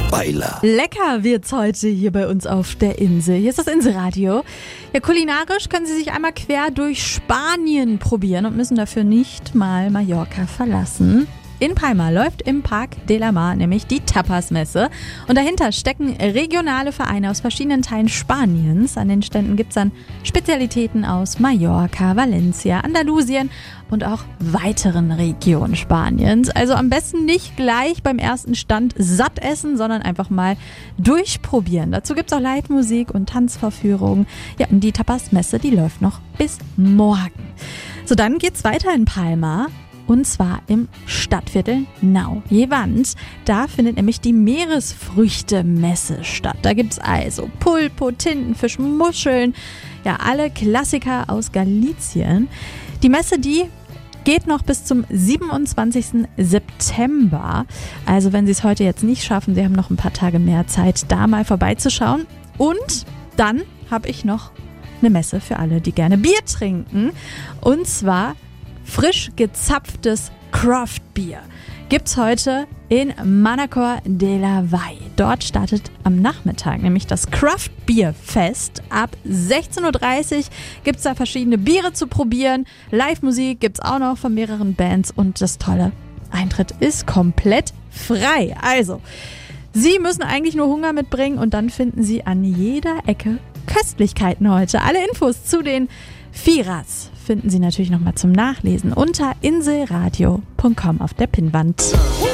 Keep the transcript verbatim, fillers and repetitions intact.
Beiler. Lecker wird's heute hier bei uns auf der Insel. Hier ist das Inselradio. Ja, kulinarisch können Sie sich einmal quer durch Spanien probieren und müssen dafür nicht mal Mallorca verlassen. In Palma läuft im Parc de la Mar nämlich die Tapas-Messe. Und dahinter stecken regionale Vereine aus verschiedenen Teilen Spaniens. An den Ständen gibt's dann Spezialitäten aus Mallorca, Valencia, Andalusien und auch weiteren Regionen Spaniens. Also am besten nicht gleich beim ersten Stand satt essen, sondern einfach mal durchprobieren. Dazu gibt's auch Live-Musik und Tanzvorführungen. Ja, und die Tapas-Messe, die läuft noch bis morgen. So, dann geht's weiter in Palma. Und zwar im Stadtviertel Nau-Llevant. Da findet nämlich die Meeresfrüchte-Messe statt. Da gibt's also Pulpo, Tintenfisch, Muscheln, ja alle Klassiker aus Galicien. Die Messe, die geht noch bis zum siebenundzwanzigsten September. Also wenn Sie es heute jetzt nicht schaffen, Sie haben noch ein paar Tage mehr Zeit, da mal vorbeizuschauen. Und dann habe ich noch eine Messe für alle, die gerne Bier trinken. Und zwar frisch gezapftes Craft-Bier gibt's heute in Manacor de la Vall. Dort startet am Nachmittag nämlich das Craft-Bier-Fest. Ab sechzehn Uhr dreißig gibt's da verschiedene Biere zu probieren. Live-Musik gibt's auch noch von mehreren Bands. Und das Tolle, Eintritt ist komplett frei. Also, Sie müssen eigentlich nur Hunger mitbringen und dann finden Sie an jeder Ecke Köstlichkeiten heute. Alle Infos zu den Firas finden Sie natürlich nochmal zum Nachlesen unter inselradio punkt com auf der Pinnwand.